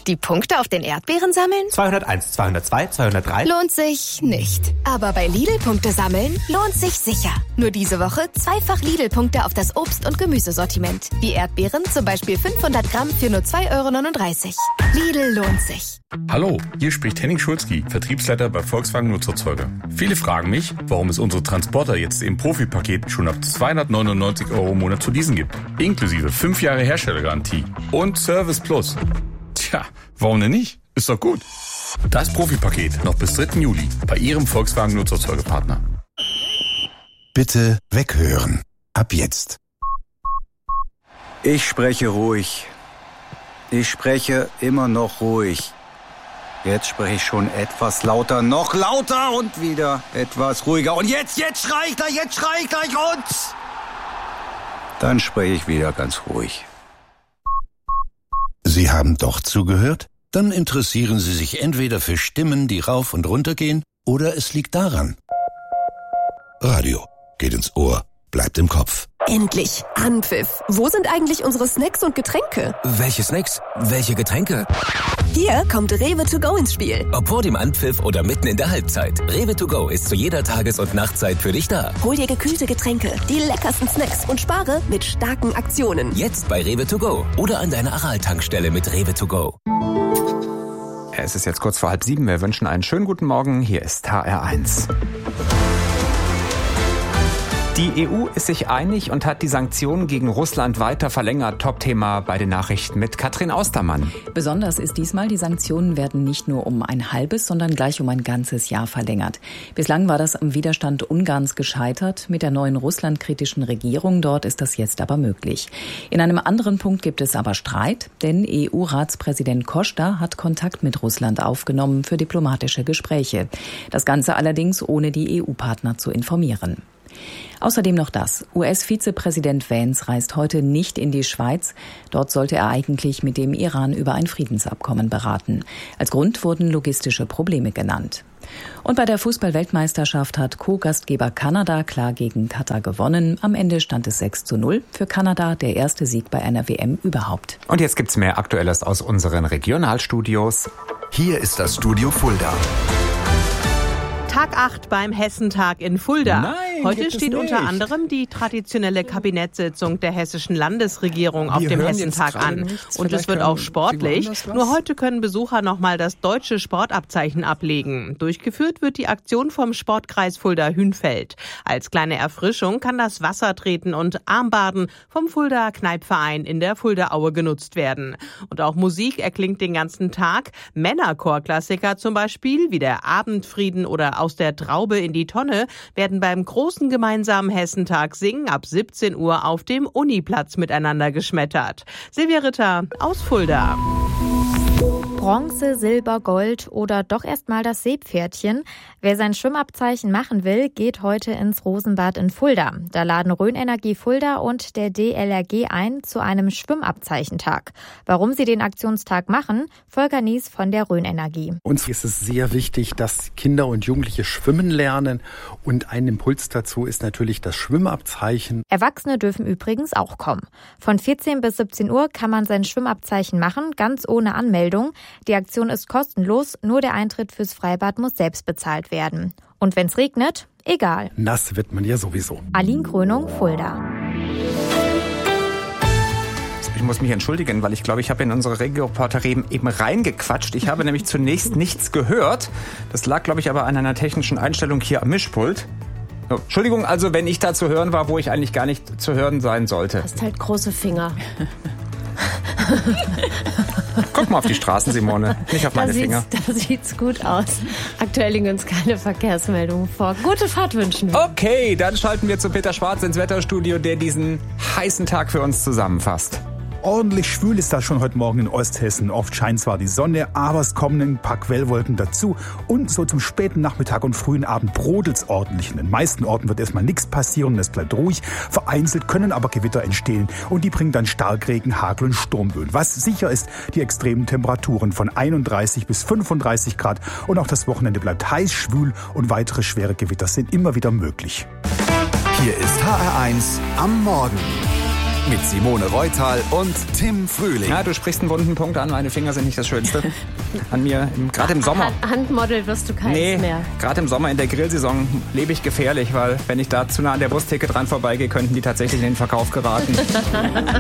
Die Punkte auf den Erdbeeren sammeln? 201, 202, 203. Lohnt sich nicht. Aber bei Lidl-Punkte sammeln lohnt sich sicher. Nur diese Woche zweifach Lidl-Punkte auf das Obst- und Gemüsesortiment. Wie Erdbeeren, zum Beispiel 500 Gramm für nur 2,39 €. Lidl lohnt sich. Hallo, hier spricht Henning Schulzki, Vertriebsleiter bei Volkswagen Nutzerzeuger. Viele fragen mich, warum es unsere Transporter jetzt im Profipaket schon ab 299 € im Monat zu leasen gibt. Inklusive 5 Jahre Herstellergarantie und Service Plus. Tja, warum denn nicht? Ist doch gut. Das Profipaket noch bis 3. Juli bei Ihrem Volkswagen Nutzerzeugerpartner. Bitte weghören. Ab jetzt. Ich spreche ruhig. Ich spreche immer noch ruhig. Jetzt spreche ich schon etwas lauter, noch lauter und wieder etwas ruhiger. Und jetzt schrei ich gleich und... Dann spreche ich wieder ganz ruhig. Sie haben doch zugehört? Dann interessieren Sie sich entweder für Stimmen, die rauf und runter gehen, oder es liegt daran. Radio geht ins Ohr, bleibt im Kopf. Endlich! Anpfiff! Wo sind eigentlich unsere Snacks und Getränke? Welche Snacks? Welche Getränke? Hier kommt Rewe to go ins Spiel. Ob vor dem Anpfiff oder mitten in der Halbzeit. Rewe to go ist zu jeder Tages- und Nachtzeit für dich da. Hol dir gekühlte Getränke, die leckersten Snacks und spare mit starken Aktionen. Jetzt bei Rewe to go oder an deiner Aral-Tankstelle mit Rewe to go. Es ist jetzt kurz vor 6:30. Wir wünschen einen schönen guten Morgen. Hier ist HR1. Die EU ist sich einig und hat die Sanktionen gegen Russland weiter verlängert. Top-Thema bei den Nachrichten mit Katrin Austermann. Besonders ist diesmal, die Sanktionen werden nicht nur um ein halbes, sondern gleich um ein ganzes Jahr verlängert. Bislang war das am Widerstand Ungarns gescheitert. Mit der neuen russlandkritischen Regierung dort ist das jetzt aber möglich. In einem anderen Punkt gibt es aber Streit, denn EU-Ratspräsident Costa hat Kontakt mit Russland aufgenommen für diplomatische Gespräche. Das Ganze allerdings ohne die EU-Partner zu informieren. Außerdem noch das. US-Vizepräsident Vance reist heute nicht in die Schweiz. Dort sollte er eigentlich mit dem Iran über ein Friedensabkommen beraten. Als Grund wurden logistische Probleme genannt. Und bei der Fußball-Weltmeisterschaft hat Co-Gastgeber Kanada klar gegen Katar gewonnen. Am Ende stand es 6:0. Für Kanada der erste Sieg bei einer WM überhaupt. Und jetzt gibt's mehr Aktuelles aus unseren Regionalstudios. Hier ist das Studio Fulda. Tag 8 beim Hessentag in Fulda. Nein, heute steht unter anderem die traditionelle Kabinettssitzung der hessischen Landesregierung auf dem Hessentag an. Und es wird auch sportlich. Nur heute können Besucher nochmal das deutsche Sportabzeichen ablegen. Durchgeführt wird die Aktion vom Sportkreis Fulda-Hünfeld. Als kleine Erfrischung kann das Wassertreten und Armbaden vom Fulda Kneipverein in der Fuldaaue genutzt werden. Und auch Musik erklingt den ganzen Tag. Männerchorklassiker zum Beispiel, wie der Abendfrieden oder Aus der Traube in die Tonne, werden beim großen gemeinsamen Hessentag Singen ab 17 Uhr auf dem Uniplatz miteinander geschmettert. Silvia Ritter aus Fulda. Bronze, Silber, Gold oder doch erstmal das Seepferdchen. Wer sein Schwimmabzeichen machen will, geht heute ins Rosenbad in Fulda. Da laden Rhön-Energie Fulda und der DLRG ein zu einem Schwimmabzeichentag. Warum sie den Aktionstag machen, Volker Nies von der Rhön-Energie. Uns ist es sehr wichtig, dass Kinder und Jugendliche schwimmen lernen. Und ein Impuls dazu ist natürlich das Schwimmabzeichen. Erwachsene dürfen übrigens auch kommen. Von 14 bis 17 Uhr kann man sein Schwimmabzeichen machen, ganz ohne Anmeldung. Die Aktion ist kostenlos, nur der Eintritt fürs Freibad muss selbst bezahlt werden. Und wenn's regnet, egal. Nass wird man ja sowieso. Aline Krönung, Fulda. Ich muss mich entschuldigen, weil ich glaube, ich habe in unsere Regio-Reporter eben reingequatscht. Ich habe nämlich zunächst nichts gehört. Das lag, glaube ich, aber an einer technischen Einstellung hier am Mischpult. Oh, Entschuldigung, also wenn ich da zu hören war, wo ich eigentlich gar nicht zu hören sein sollte. Du hast halt große Finger. Guck mal auf die Straßen, Simone, nicht auf meine Finger. Da sieht's gut aus. Aktuell liegen uns keine Verkehrsmeldungen vor. Gute Fahrt wünschen wir. Okay, dann schalten wir zu Peter Schwarz ins Wetterstudio, der diesen heißen Tag für uns zusammenfasst. Ordentlich schwül ist das schon heute Morgen in Osthessen. Oft scheint zwar die Sonne, aber es kommen ein paar Quellwolken dazu. Und so zum späten Nachmittag und frühen Abend brodelt's ordentlich. In den meisten Orten wird erstmal nichts passieren, es bleibt ruhig. Vereinzelt können aber Gewitter entstehen und die bringen dann Starkregen, Hagel und Sturmböen. Was sicher ist, die extremen Temperaturen von 31 bis 35 Grad. Und auch das Wochenende bleibt heiß, schwül und weitere schwere Gewitter sind immer wieder möglich. Hier ist HR1 am Morgen. mit Simone Reutal und Tim Frühling. Ja, du sprichst einen wunden Punkt an. Meine Finger sind nicht das Schönste. An mir, gerade im Sommer. Handmodel wirst du keins mehr. Gerade im Sommer in der Grillsaison lebe ich gefährlich, weil wenn ich da zu nah an der Wursttheke dran vorbeigehe, könnten die tatsächlich in den Verkauf geraten.